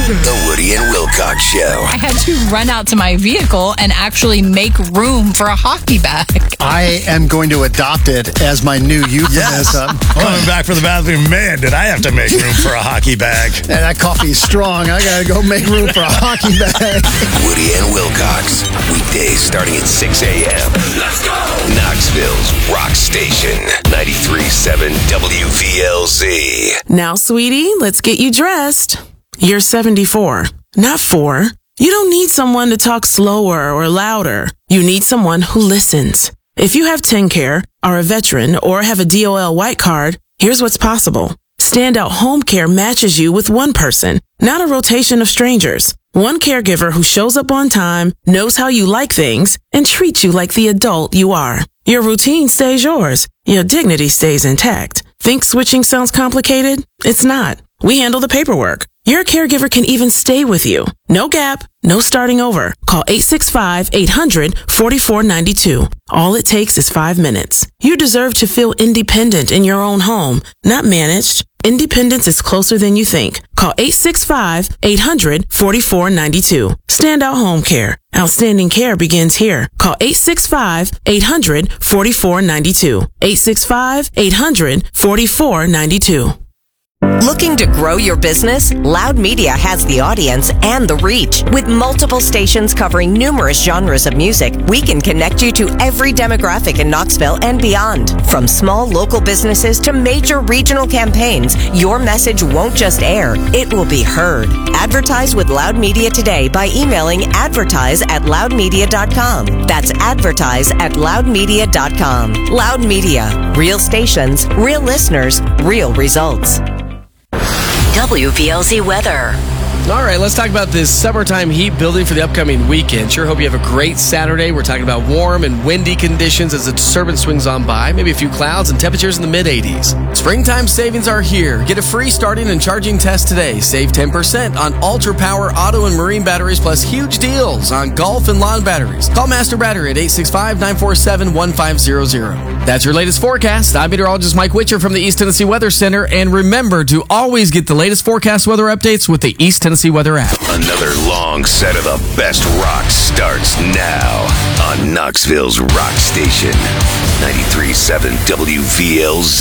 The Woody and Wilcox Show. I had to run out to my vehicle and actually make room for a hockey bag. I am going to adopt it as my new euphemism. Coming back from the bathroom, man, did I have to make room for a hockey bag. And that coffee's strong. I got to go make room for a hockey bag. Woody and Wilcox. Weekdays starting at 6 a.m. Let's go! Knoxville's Rock Station. 93.7 WVLZ. Now, sweetie, let's get you dressed. You're 74, not 4. You don't need someone to talk slower or louder. You need someone who listens. If you have TennCare, are a veteran, or have a DOL white card, here's what's possible. Standout Home Care matches you with one person, not a rotation of strangers. One caregiver who shows up on time, knows how you like things, and treats you like the adult you are. Your routine stays yours. Your dignity stays intact. Think switching sounds complicated? It's not. We handle the paperwork. Your caregiver can even stay with you. No gap, no starting over. Call 865-800-4492. All it takes is 5 minutes. You deserve to feel independent in your own home, not managed. Independence is closer than you think. Call 865-800-4492. Standout Home Care. Outstanding care begins here. Call 865-800-4492. 865-800-4492. Looking to grow your business? Loud Media has the audience and the reach. With multiple stations covering numerous genres of music, we can connect you to every demographic in Knoxville and beyond. From small local businesses to major regional campaigns, your message won't just air, it will be heard. Advertise with Loud Media today by emailing advertise@loudmedia.com. That's advertise@loudmedia.com. Loud Media. Real stations, real listeners, real results. WVLZ weather. All right, let's talk about this summertime heat building for the upcoming weekend. Sure hope you have a great Saturday. We're talking about warm and windy conditions as the disturbance swings on by. Maybe a few clouds and temperatures in the mid-80s. Springtime savings are here. Get a free starting and charging test today. Save 10% on Ultra Power auto and marine batteries, plus huge deals on golf and lawn batteries. Call Master Battery at 865-947-1500. That's your latest forecast. I'm meteorologist Mike Witcher from the East Tennessee Weather Center. And remember to always get the latest forecast weather updates with the East Tennessee Weather app. Another long set of the best rock starts now on Knoxville's Rock Station. 93.7 WVLZ.